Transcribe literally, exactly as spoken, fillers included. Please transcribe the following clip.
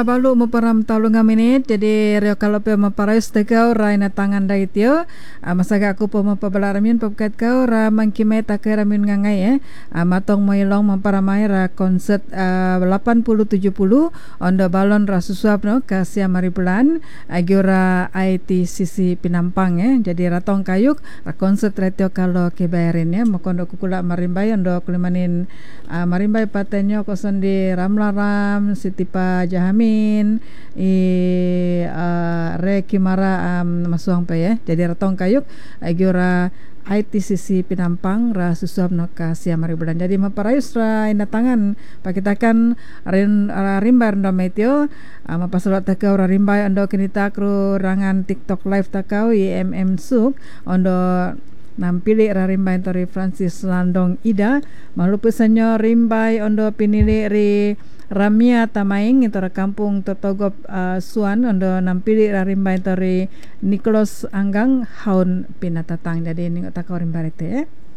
Balu maparam talunga minit jadi rio kalau pe maparais tekau rai na tangan dai tio masaga aku po mapabalamin pagkat kau ra mangkime takera min ngangai eh matong moilong mamparamai ra konsert uh, lapan puluh tujuh puluh ondo balon ra susuap no kasia maribulan agiora I T C C Pinampang eh jadi ratong kayuk ra konsert retio kalau kebayarin ya makondo kukula marimbai ondo kulimanin uh, marimbai patenyo koson di Ramlaram Sitipa Jahami i uh, re kimara um, masuang pe ya jadi ratong kayuk agiora I T C C Pinampang ra susuap no kasia maribulan jadi maparayus ra ina tangan pakitakan rin uh, rimbar ndo meteo uh, mapasalot takau ra rimbai ando kinita kru rangan TikTok live takau I M M Suk ondo nampili ra rimbai tori Francis Landong Ida malupu sanyo rimbai ondo pinili ri Ramia Tamaing itu kampung Totogop uh, Suan ondo nampili rarimbai tori Nicholas Anggang haun pinatatang jadi ini takau rimbarete eh